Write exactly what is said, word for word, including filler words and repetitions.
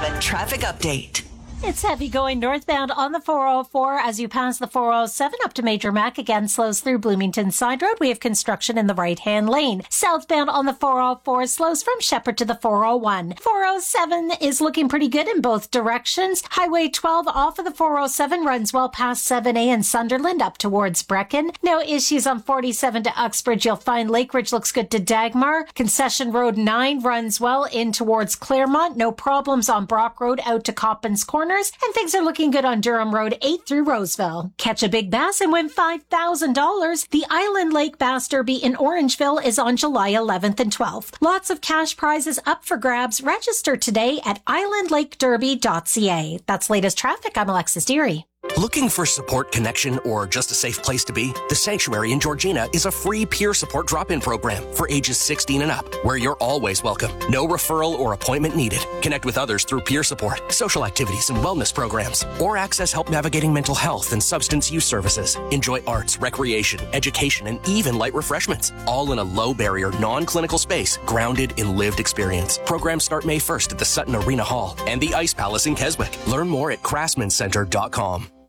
seven traffic update. It's heavy going northbound on the four oh four as you pass the four oh seven up to Major Mac. Again, slows through Bloomington Side Road. We have construction in the right-hand lane. Southbound on the four oh four slows from Shepherd to the four oh one. four oh seven is looking pretty good in both directions. Highway twelve off of the four oh seven runs well past seven A in Sunderland up towards Brecon. No issues on forty-seven to Uxbridge. You'll find Lakeridge looks good to Dagmar. Concession Road nine runs well in towards Claremont. No problems on Brock Road out to Coppins Corner. And things are looking good on Durham Road eight through Roseville. Catch a big bass and win five thousand dollars. The Island Lake Bass Derby in Orangeville is on July eleventh and twelfth. Lots of cash prizes up for grabs. Register today at island lake derby dot c a. That's latest traffic. I'm Alexis Deary. Looking for support, connection, or just a safe place to be? The Sanctuary in Georgina is a free peer support drop-in program for ages sixteen and up, where you're always welcome. No referral or appointment needed. Connect with others through peer support, social activities, and wellness programs, or access help navigating mental health and substance use services. Enjoy arts, recreation, education, and even light refreshments, all in a low-barrier, non-clinical space grounded in lived experience. Programs start May first at the Sutton Arena Hall and the Ice Palace in Keswick. Learn more at craftsman center dot com.